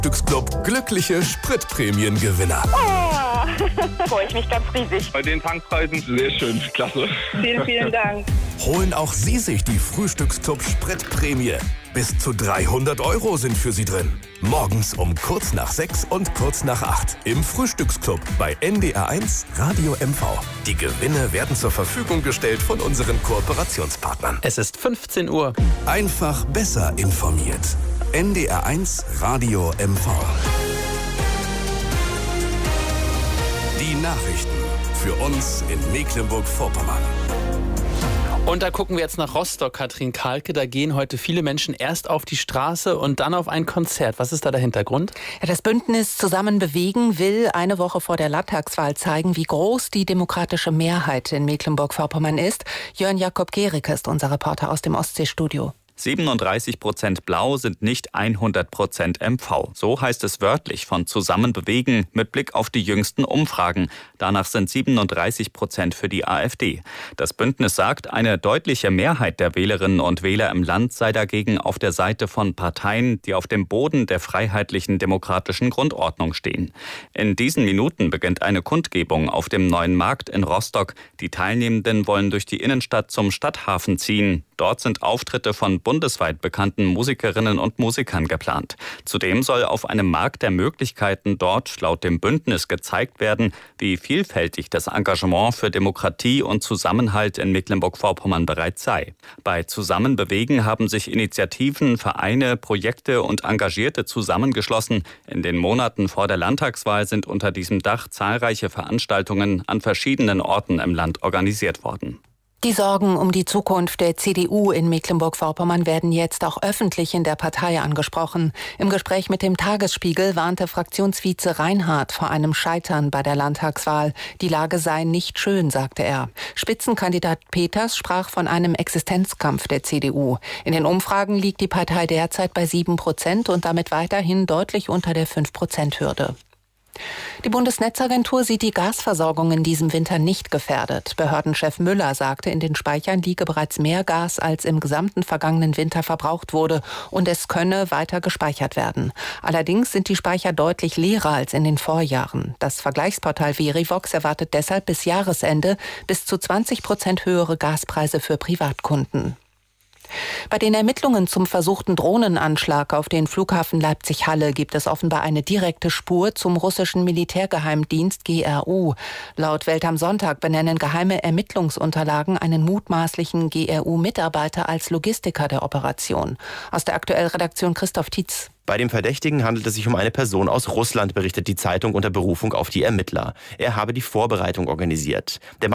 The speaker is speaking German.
Frühstücksclub glückliche Spritprämiengewinner. Freue ich mich ganz riesig. Bei den Tankpreisen sehr schön, klasse. Vielen, vielen Dank. Holen auch Sie sich die Frühstücksclub Spritprämie. Bis zu 300 € sind für Sie drin. Morgens um kurz nach 6 und kurz nach 8 im Frühstücksclub bei NDR1 Radio MV. Die Gewinne werden zur Verfügung gestellt von unseren Kooperationspartnern. Es ist 15 Uhr. Einfach besser informiert. NDR1 Radio MV. Die Nachrichten für uns in Mecklenburg-Vorpommern. Und da gucken wir jetzt nach Rostock, Katrin Kahlke. Da gehen heute viele Menschen erst auf die Straße und dann auf ein Konzert. Was ist da der Hintergrund? Ja, das Bündnis Zusammen bewegen will eine Woche vor der Landtagswahl zeigen, wie groß die demokratische Mehrheit in Mecklenburg-Vorpommern ist. Jörn Jakob Gericke ist unser Reporter aus dem Ostseestudio. 37% Blau sind nicht 100% MV. So heißt es wörtlich von Zusammen bewegen mit Blick auf die jüngsten Umfragen. Danach sind 37% für die AfD. Das Bündnis sagt, eine deutliche Mehrheit der Wählerinnen und Wähler im Land sei dagegen auf der Seite von Parteien, die auf dem Boden der freiheitlichen demokratischen Grundordnung stehen. In diesen Minuten beginnt eine Kundgebung auf dem Neuen Markt in Rostock. Die Teilnehmenden wollen durch die Innenstadt zum Stadthafen ziehen. Dort sind Auftritte von bundesweit bekannten Musikerinnen und Musikern geplant. Zudem soll auf einem Markt der Möglichkeiten dort laut dem Bündnis gezeigt werden, wie vielfältig das Engagement für Demokratie und Zusammenhalt in Mecklenburg-Vorpommern bereits sei. Bei Zusammen bewegen haben sich Initiativen, Vereine, Projekte und Engagierte zusammengeschlossen. In den Monaten vor der Landtagswahl sind unter diesem Dach zahlreiche Veranstaltungen an verschiedenen Orten im Land organisiert worden. Die Sorgen um die Zukunft der CDU in Mecklenburg-Vorpommern werden jetzt auch öffentlich in der Partei angesprochen. Im Gespräch mit dem Tagesspiegel warnte Fraktionsvize Reinhardt vor einem Scheitern bei der Landtagswahl. Die Lage sei nicht schön, sagte er. Spitzenkandidat Peters sprach von einem Existenzkampf der CDU. In den Umfragen liegt die Partei derzeit bei 7% und damit weiterhin deutlich unter der 5%-Hürde. Die Bundesnetzagentur sieht die Gasversorgung in diesem Winter nicht gefährdet. Behördenchef Müller sagte, in den Speichern liege bereits mehr Gas, als im gesamten vergangenen Winter verbraucht wurde, und es könne weiter gespeichert werden. Allerdings sind die Speicher deutlich leerer als in den Vorjahren. Das Vergleichsportal Verivox erwartet deshalb bis Jahresende bis zu 20% höhere Gaspreise für Privatkunden. Bei den Ermittlungen zum versuchten Drohnenanschlag auf den Flughafen Leipzig-Halle gibt es offenbar eine direkte Spur zum russischen Militärgeheimdienst GRU. Laut Welt am Sonntag benennen geheime Ermittlungsunterlagen einen mutmaßlichen GRU-Mitarbeiter als Logistiker der Operation. Aus der Aktuellredaktion Christoph Tietz. Bei dem Verdächtigen handelt es sich um eine Person aus Russland, berichtet die Zeitung unter Berufung auf die Ermittler. Er habe die Vorbereitung organisiert. Der